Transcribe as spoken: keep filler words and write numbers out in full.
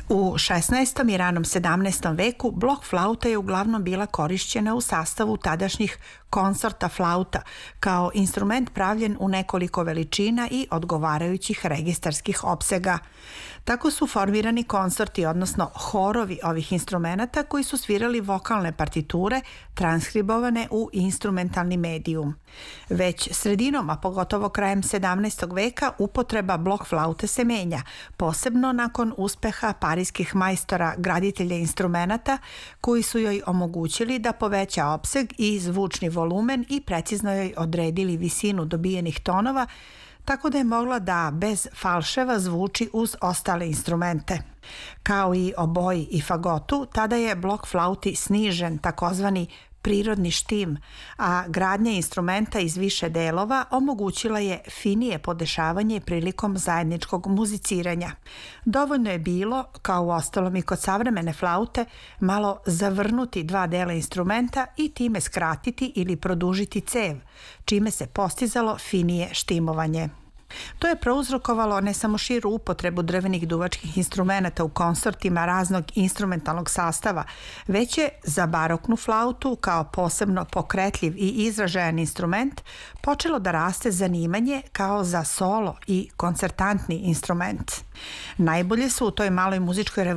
U šesnaestom i ranom sedamnaestom veku blok flauta je uglavnom bila korišćena u sastavu tadašnjih koncerta flauta kao instrument pravljen u nekoliko veličina i odgovarajućih registarskih opsega. Tako su formirani koncerti, odnosno horovi ovih instrumenata koji su svirali vokalne partiture transkribovane u instrumentalni medijum. Već sredinom, a pogotovo krajem sedamnaestog veka, upotreba blok flaute se menja, posebno nakon uspeha parijskih majstora graditelja instrumenata koji su joj omogućili da poveća opseg i zvučni volumen i precizno joj odredili visinu dobijenih tonova, tako da je mogla da bez falševa zvuči uz ostale instrumente. Kao i oboji i fagotu, tada je blok flauti snižen takozvani prirodni štim, a gradnja instrumenta iz više delova omogućila je finije podešavanje prilikom zajedničkog muziciranja. Dovoljno je bilo, kao u ostalom i kod savremene flaute, malo zavrnuti dva dela instrumenta i time skratiti ili produžiti cev, čime se postizalo finije štimovanje. To je prouzrokovalo ne samo širu upotrebu drvenih duvačkih instrumenata u koncertima raznog instrumentalnog sastava, već je za baroknu flautu kao posebno pokretljiv i izražajan instrument počelo da raste zanimanje kao za solo i koncertantni instrument. Najbolje su u toj maloj muzičkoj revoluciji